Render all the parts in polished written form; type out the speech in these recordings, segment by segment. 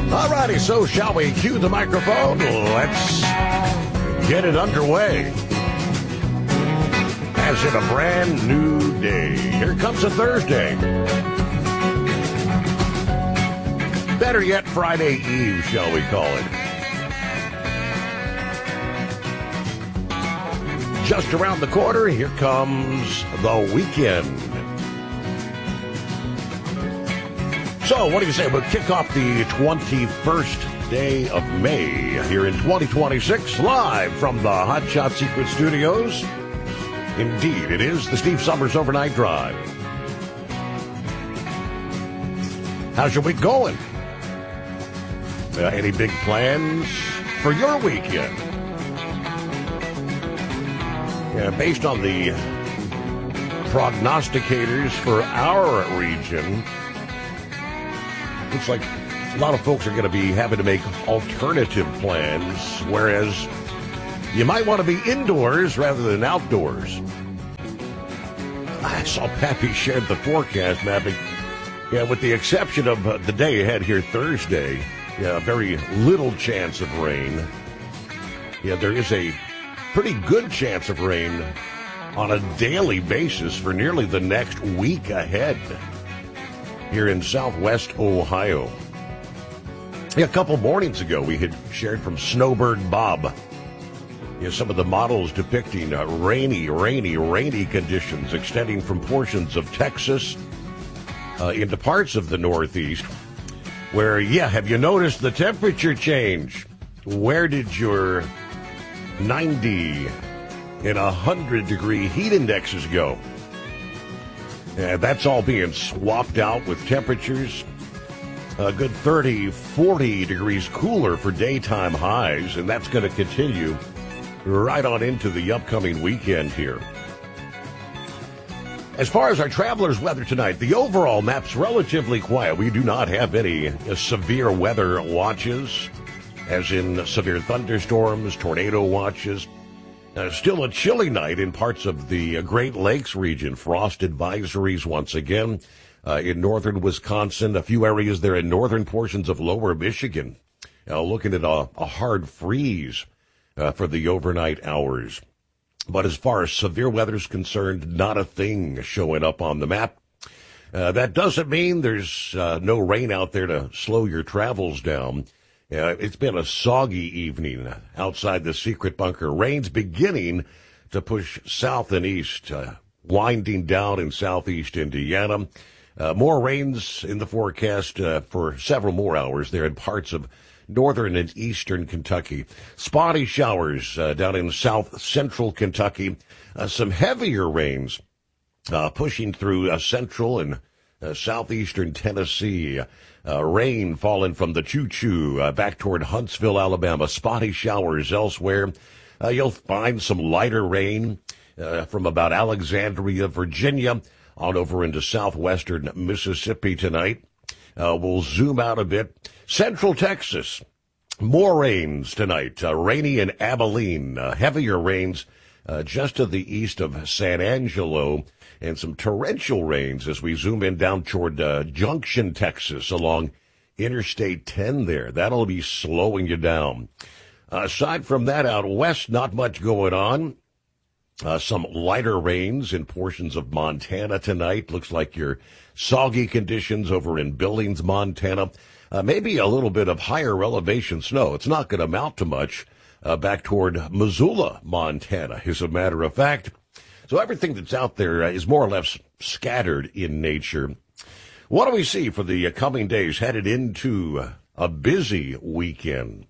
All righty, so shall we cue the microphone? Let's get it underway. As in a brand new day. Here comes a Thursday. Better yet, Friday Eve, shall we call it. Just around the corner, here comes the weekend. So, what do you say? We'll kick off the 21st day of May here in 2026, live from the Hot Shot Secret Studios. Indeed, it is the Steve Summers Overnight Drive. How's your week going? Any big plans for your weekend? Yeah, based on the prognosticators for our region, looks like a lot of folks are going to be having to make alternative plans, whereas you might want to be indoors rather than outdoors. I saw Pappy shared the forecast mapping. Yeah, with the exception of the day ahead here Thursday, very little chance of rain. Yeah, there is a pretty good chance of rain on a daily basis for nearly the next week ahead here in southwest Ohio. A couple mornings ago, we had shared from Snowbird Bob some of the models depicting rainy conditions extending from portions of Texas into parts of the Northeast where, have you noticed the temperature change? Where did your 90 and 100-degree heat indexes go? That's all being swapped out with temperatures a good 30, 40 degrees cooler for daytime highs, and that's going to continue right on into the upcoming weekend here. As far as our travelers' weather tonight, the overall map's relatively quiet. We do not have any severe weather watches, as in severe thunderstorms, tornado watches. Still a chilly night in parts of the Great Lakes region. Frost advisories once again in northern Wisconsin. A few areas there in northern portions of lower Michigan. Looking at a hard freeze for the overnight hours. But as far as severe weather is concerned, not a thing showing up on the map. That doesn't mean there's no rain out there to slow your travels down. It's been a soggy evening outside the secret bunker. Rain's beginning to push south and east, winding down in southeast Indiana. More rains in the forecast for several more hours there in parts of northern and eastern Kentucky. Spotty showers down in south central Kentucky. Some heavier rains pushing through central and southeastern Tennessee. Rain falling from the Choo-Choo back toward Huntsville, Alabama. Spotty showers elsewhere. You'll find some lighter rain from about Alexandria, Virginia, on over into southwestern Mississippi tonight. We'll zoom out a bit. Central Texas, more rains tonight. Rainy in Abilene. Heavier rains just to the east of San Angelo. And some torrential rains as we zoom in down toward Junction, Texas, along Interstate 10 there. That'll be slowing you down. Aside from that, out west, not much going on. Some lighter rains in portions of Montana tonight. Looks like your soggy conditions over in Billings, Montana. Maybe a little bit of higher elevation snow. It's not going to amount to much back toward Missoula, Montana, as a matter of fact. So everything that's out there is more or less scattered in nature. What do we see for the coming days headed into a busy weekend?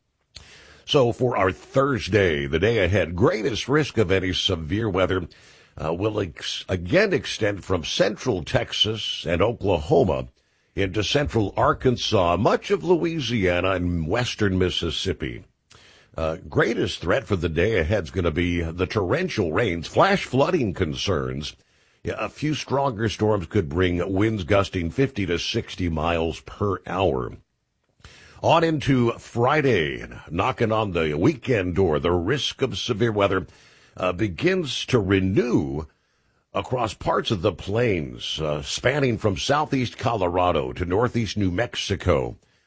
So for our Thursday, the day ahead, greatest risk of any severe weather will again extend from central Texas and Oklahoma into central Arkansas, much of Louisiana, and western Mississippi. Greatest threat for the day ahead is going to be the torrential rains, flash flooding concerns. A few stronger storms could bring winds gusting 50 to 60 miles per hour. On into Friday, knocking on the weekend door, the risk of severe weather begins to renew across parts of the plains, spanning from southeast Colorado to northeast New Mexico.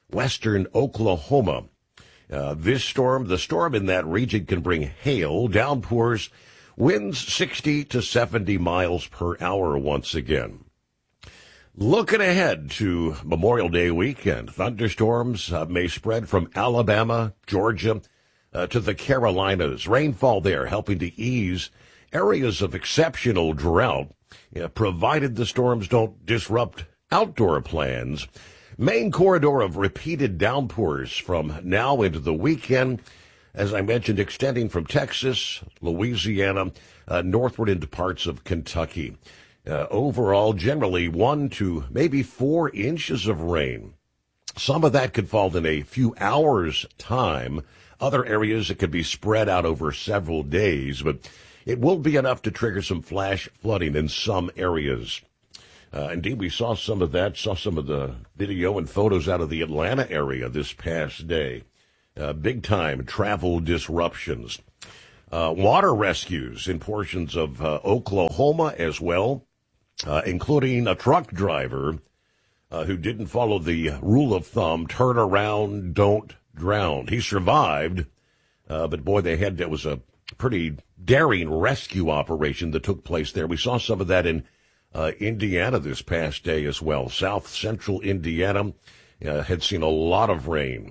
western Oklahoma. The storm in that region can bring hail, downpours, winds 60 to 70 miles per hour once again. Looking ahead to Memorial Day weekend, thunderstorms may spread from Alabama, Georgia, to the Carolinas. Rainfall there helping to ease areas of exceptional drought, provided the storms don't disrupt outdoor plans. Main corridor of repeated downpours from now into the weekend, as I mentioned, extending from Texas, Louisiana, northward into parts of Kentucky. Overall, generally 1 to maybe 4 inches of rain. Some of that could fall in a few hours' time. Other areas, it could be spread out over several days, but it will be enough to trigger some flash flooding in some areas. Indeed, we saw some of that, saw some of the video and photos out of the Atlanta area this past day. Big-time travel disruptions. Water rescues in portions of Oklahoma as well, including a truck driver who didn't follow the rule of thumb, turn around, don't drown. He survived, but boy, it was a pretty daring rescue operation that took place there. We saw some of that in Indiana this past day as well. South central Indiana had seen a lot of rain.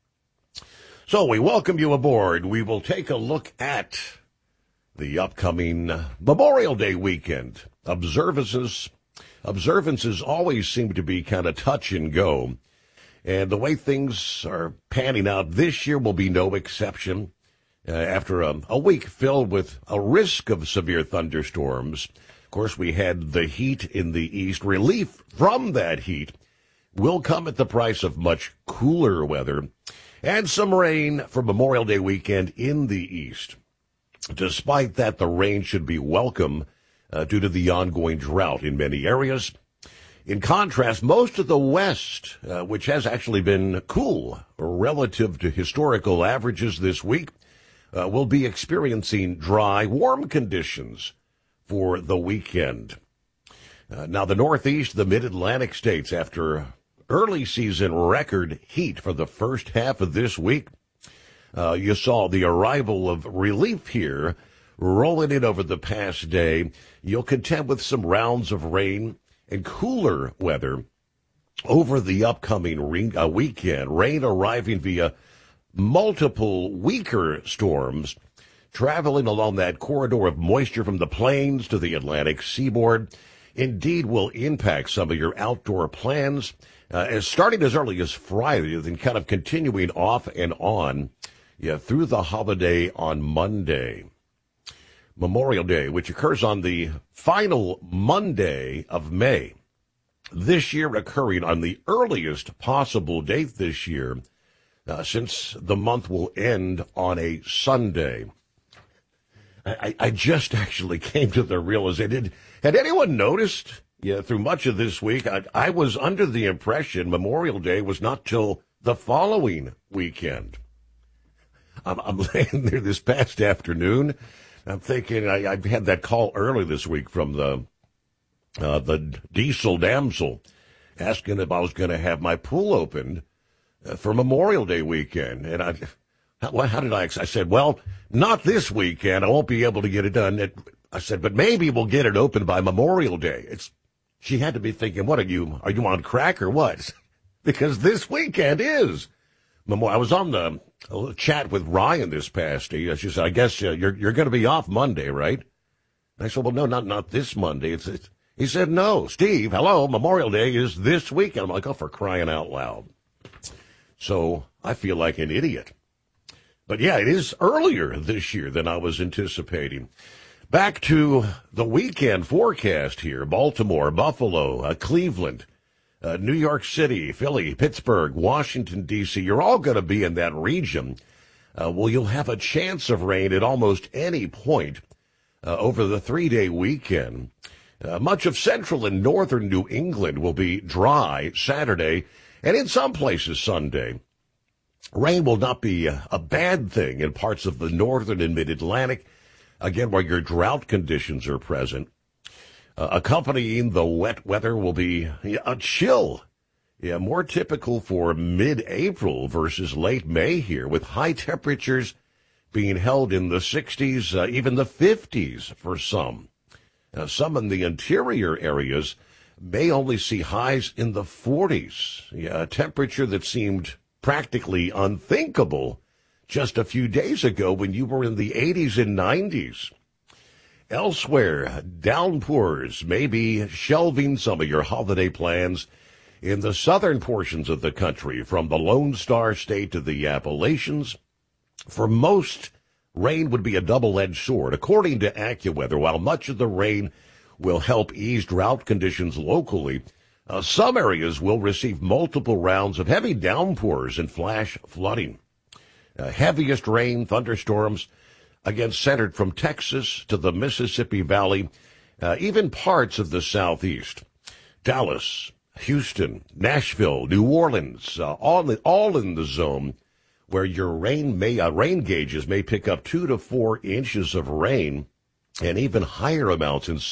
So we welcome you aboard. We will take a look at the upcoming Memorial Day weekend. Observances always seem to be kind of touch and go. And the way things are panning out this year will be no exception. After a week filled with a risk of severe thunderstorms, of course, we had the heat in the east. Relief from that heat will come at the price of much cooler weather and some rain for Memorial Day weekend in the east. Despite that, the rain should be welcome due to the ongoing drought in many areas. In contrast, most of the west, which has actually been cool relative to historical averages this week, will be experiencing dry, warm conditions for the weekend. Now, the Northeast, the Mid-Atlantic states, after early season record heat for the first half of this week, you saw the arrival of relief here rolling in over the past day. You'll contend with some rounds of rain and cooler weather over the upcoming weekend. Rain arriving via multiple weaker storms traveling along that corridor of moisture from the plains to the Atlantic seaboard. Indeed will impact some of your outdoor plans, as starting as early as Friday, then kind of continuing off and on through the holiday on Monday. Memorial Day, which occurs on the final Monday of May, this year occurring on the earliest possible date this year, since the month will end on a Sunday. I just actually came to the realization, had anyone noticed through much of this week, I was under the impression Memorial Day was not till the following weekend. I'm laying there this past afternoon. I'm thinking I had that call early this week from the diesel damsel asking if I was going to have my pool opened for Memorial Day weekend. And how did I said, well, not this weekend. I won't be able to get it done. I said, but maybe we'll get it open by Memorial Day. She had to be thinking, what are you on crack or what? Because this weekend is Memorial. I was on the chat with Ryan this past day. She said, I guess you're going to be off Monday, right? And I said, well, no, not this Monday. He said, no, Steve, hello, Memorial Day is this weekend. I'm like, oh, for crying out loud. So I feel like an idiot. But yeah, it is earlier this year than I was anticipating. Back to the weekend forecast here. Baltimore, Buffalo, Cleveland, New York City, Philly, Pittsburgh, Washington, D.C. You're all going to be in that region. Well, you'll have a chance of rain at almost any point over the 3-day weekend. Much of central and northern New England will be dry Saturday and in some places Sunday. Rain will not be a bad thing in parts of the northern and mid-Atlantic, again, where your drought conditions are present. Accompanying the wet weather will be a chill Yeah, more typical for mid-April versus late May here, with high temperatures being held in the 60s, even the 50s for some. Some in the interior areas may only see highs in the 40s. Yeah, a temperature that seemed practically unthinkable just a few days ago when you were in the 80s and 90s. Elsewhere, downpours may be shelving some of your holiday plans in the southern portions of the country, from the Lone Star State to the Appalachians. For most, rain would be a double-edged sword. According to AccuWeather, while much of the rain will help ease drought conditions locally, some areas will receive multiple rounds of heavy downpours and flash flooding. Heaviest rain, thunderstorms, again centered from Texas to the Mississippi Valley, even parts of the Southeast. Dallas, Houston, Nashville, New Orleans, all in the zone where your rain gauges may pick up 2 to 4 inches of rain, and even higher amounts in